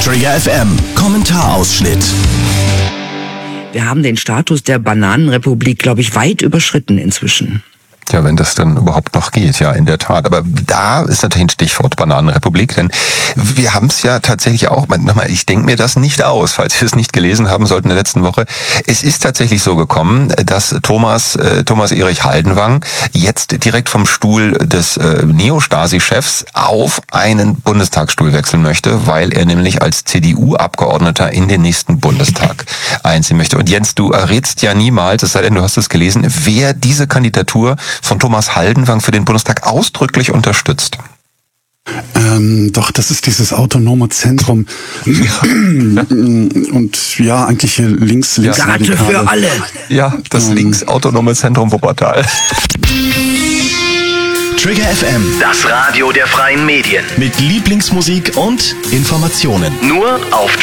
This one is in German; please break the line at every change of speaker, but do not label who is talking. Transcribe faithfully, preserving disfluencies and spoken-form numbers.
Trigger F M, Kommentarausschnitt.
Wir haben den Status der Bananenrepublik, glaube ich, weit überschritten inzwischen.
Ja, wenn das dann überhaupt noch geht, ja, in der Tat. Aber da ist natürlich ein Stichwort Bananenrepublik, denn wir haben es ja tatsächlich auch, nochmal, ich denke mir das nicht aus, falls Sie es nicht gelesen haben sollten in der letzten Woche. Es ist tatsächlich so gekommen, dass Thomas, äh, Thomas Erich Haldenwang jetzt direkt vom Stuhl des äh, Neo-Stasi-Chefs auf einen Bundestagsstuhl wechseln möchte, weil er nämlich als C D U-Abgeordneter in den nächsten Bundestag einziehen möchte. Und Jens, du errätst ja niemals, es sei denn, du hast es gelesen, wer diese Kandidatur von Thomas Haldenwang für den Bundestag ausdrücklich unterstützt.
Ähm, doch, das ist dieses autonome Zentrum. Und ja, eigentlich hier links, links.
Karte für alle.
Ja, das ähm. linksautonome Zentrum Wuppertal.
Trigger F M,
Das Radio der freien Medien.
mit Lieblingsmusik und Informationen.
Nur auf